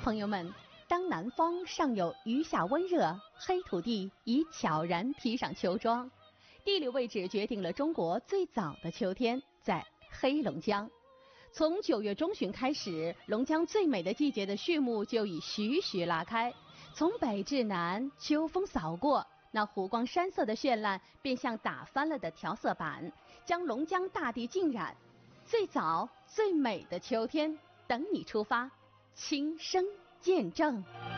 朋友们，当南方尚有余下温热，黑土地已悄然披上秋装。地理位置决定了中国最早的秋天在黑龙江。从9月中旬开始，龙江最美的季节的序幕就已徐徐拉开。从北至南，秋风扫过，那湖光山色的绚烂便像打翻了的调色板，将龙江大地浸染。最早最美的秋天，等你出发，亲身见证。